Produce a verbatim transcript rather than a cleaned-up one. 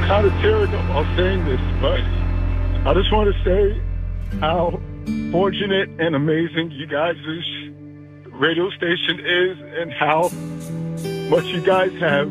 kind of tearing up while saying this, but I just want to say how fortunate and amazing you guys' radio station is and how much you guys have